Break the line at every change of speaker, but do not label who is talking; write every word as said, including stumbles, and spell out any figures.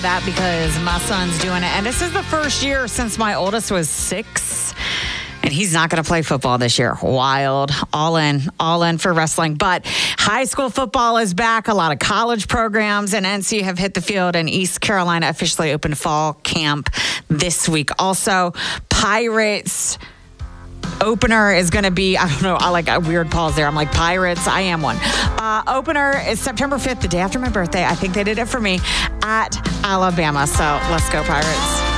That because my son's doing it. And this is the first year since my oldest was six. And he's not going to play football this year. Wild. All in. All in for wrestling. But high school football is back. A lot of college programs and N C have hit the field. And East Carolina officially opened fall camp this week. Also, Pirates opener is going to be, I don't know, I like a weird pause there. I'm like, Pirates, I am one. Uh, opener is September fifth, the day after my birthday. I think they did it for me at Alabama. So let's go, Pirates.